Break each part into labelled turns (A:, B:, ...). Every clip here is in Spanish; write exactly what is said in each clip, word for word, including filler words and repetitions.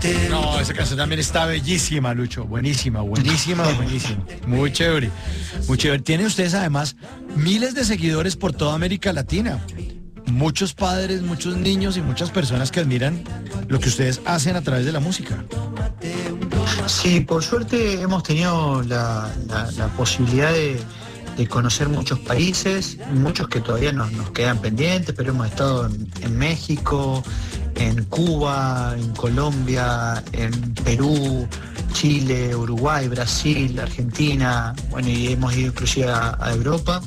A: No, esa canción también está bellísima, Lucho. Buenísima, buenísima, buenísima. Muy chévere, muy chévere. Tienen ustedes además miles de seguidores por toda América Latina. Muchos padres, muchos niños y muchas personas que admiran lo que ustedes hacen a través de la música.
B: Sí, por suerte hemos tenido la, la, la posibilidad de, de conocer muchos países, muchos que todavía nos, nos quedan pendientes, pero hemos estado en, en México, en Cuba, en Colombia, en Perú, Chile, Uruguay, Brasil, Argentina, bueno, y hemos ido inclusive a, a Europa.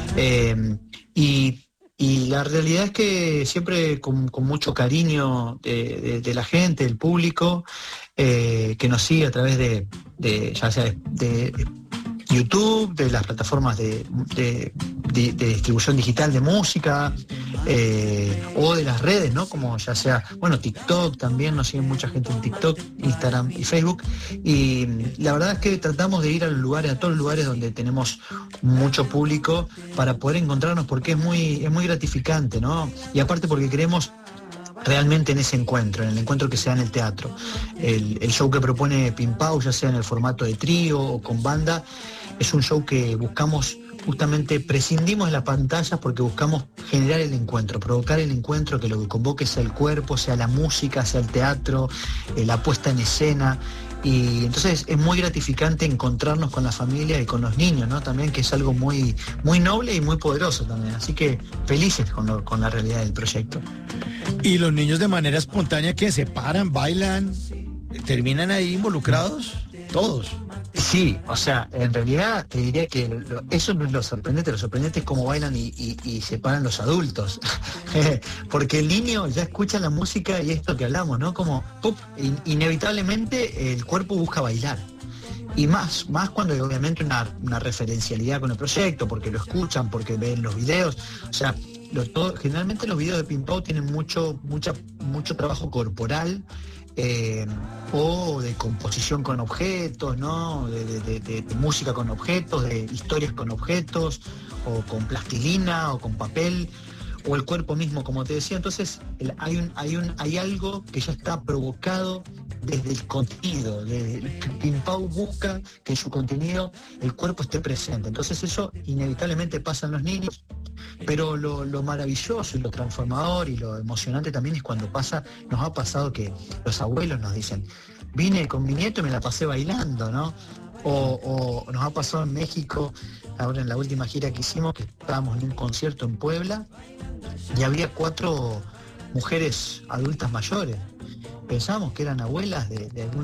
B: Eh, y Y la realidad es que siempre con, con mucho cariño de, de, de la gente, del público, eh, que nos sigue a través de, de ya sea de, de YouTube, de las plataformas de, de, de, de distribución digital de música, eh, o de las redes, ¿no? Como ya sea, bueno, TikTok también, nos sigue mucha gente en TikTok, Instagram y Facebook. Y la verdad es que tratamos de ir a los lugares, a todos los lugares donde tenemos mucho público para poder encontrarnos, porque es muy, es muy gratificante, ¿no? Y aparte porque queremos realmente en ese encuentro, en el encuentro que se da en el teatro. El, el show que propone Pimpao, ya sea en el formato de trío o con banda, es un show que buscamos justamente, prescindimos de las pantallas porque buscamos generar el encuentro, provocar el encuentro, que lo que convoque sea el cuerpo, sea la música, sea el teatro, eh, la puesta en escena. Y entonces es muy gratificante encontrarnos con la familia y con los niños, ¿no? También, que es algo muy, muy noble y muy poderoso también. Así que felices con, lo, con la realidad del proyecto.
A: Y los niños de manera espontánea que se paran, bailan, terminan ahí involucrados, todos.
B: Sí, o sea, en realidad te diría que lo, eso no es lo sorprendente, lo sorprendente es cómo bailan y, y, y se paran los adultos. Porque el niño ya escucha la música y esto que hablamos, ¿no? Como, ¡pup! In, inevitablemente el cuerpo busca bailar. Y más, más cuando hay obviamente una, una referencialidad con el proyecto, porque lo escuchan, porque ven los videos. O sea, lo, todo, generalmente los videos de Pimpao tienen mucho, mucha, mucho trabajo corporal. Eh, o de composición con objetos, ¿no? De, de, de, de, de música con objetos, de historias con objetos, o con plastilina, o con papel, o el cuerpo mismo, como te decía. Entonces el, hay, un, hay, un, hay algo que ya está provocado desde el contenido. Desde, Pimpao busca que en su contenido el cuerpo esté presente. Entonces eso inevitablemente pasa en los niños. Pero lo, lo maravilloso y lo transformador y lo emocionante también es cuando pasa, nos ha pasado que los abuelos nos dicen, vine con mi nieto y me la pasé bailando, ¿no? O, o nos ha pasado en México, ahora en la última gira que hicimos, que estábamos en un concierto en Puebla y había cuatro mujeres adultas mayores. Pensamos que eran abuelas de, de algunos